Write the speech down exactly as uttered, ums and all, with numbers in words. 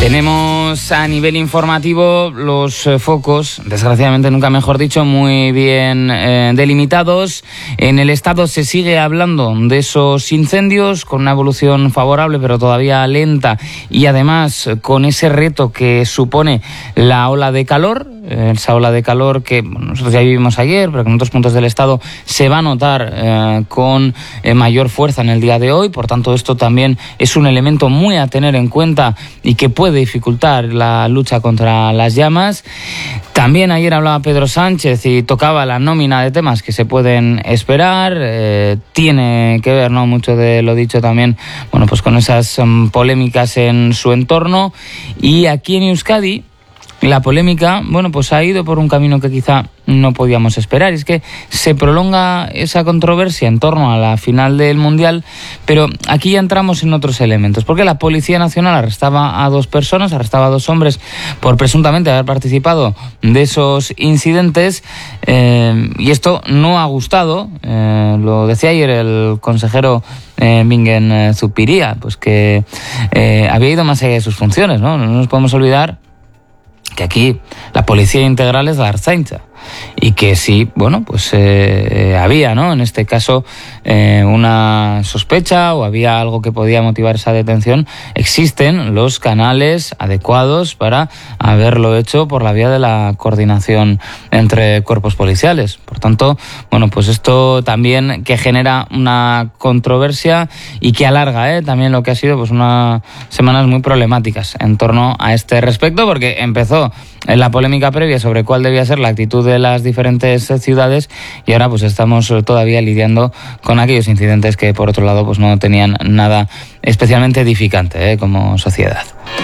Tenemos a nivel informativo los eh, focos, desgraciadamente nunca mejor dicho, muy bien eh, delimitados. En el Estado se sigue hablando de esos incendios con una evolución favorable pero todavía lenta, y además con ese reto que supone la ola de calor, eh, esa ola de calor que bueno, nosotros ya vivimos ayer, pero que en otros puntos del Estado se va a notar eh, con eh, mayor fuerza en el día de hoy. Por tanto, esto también es un elemento muy a tener en cuenta y que puede dificultar la lucha contra las llamas. También ayer hablaba Pedro Sánchez y tocaba la nómina de temas que se pueden esperar. Eh, tiene que ver, ¿no?, mucho de lo dicho también, bueno, pues con esas um, polémicas en su entorno. Y aquí en Euskadi la polémica, bueno, pues ha ido por un camino que quizá no podíamos esperar. Es que se prolonga esa controversia en torno a la final del Mundial, pero aquí ya entramos en otros elementos, porque la Policía Nacional arrestaba a dos personas, arrestaba a dos hombres por presuntamente haber participado de esos incidentes, eh, y esto no ha gustado. Eh, lo decía ayer el consejero eh, Bingen Zupiria, pues que eh, había ido más allá de sus funciones, ¿no? No nos podemos olvidar que aquí la policía integral es la Ertzaintza, y que sí, bueno, pues eh, había, ¿no?, en este caso eh, una sospecha o había algo que podía motivar esa detención, existen los canales adecuados para haberlo hecho por la vía de la coordinación entre cuerpos policiales. Por tanto, bueno, pues esto también que genera una controversia y que alarga ¿eh? también lo que ha sido pues unas semanas muy problemáticas en torno a este respecto, porque empezó en la polémica previa sobre cuál debía ser la actitud de las diferentes ciudades, y ahora pues estamos todavía lidiando con aquellos incidentes que por otro lado pues no tenían nada especialmente edificante ¿eh? como sociedad.